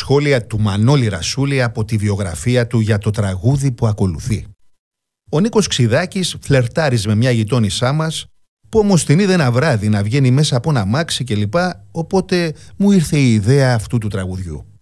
σχόλια του Μανώλη Ρασούλη από τη βιογραφία του για το τραγούδι που ακολουθεί. Ο Νίκος Ξιδάκης φλερτάριζε με μια γειτόνισά μας, που όμως την είδε ένα βράδυ να βγαίνει μέσα από ένα αμάξι κλπ. Οπότε μου ήρθε η ιδέα αυτού του τραγουδιού.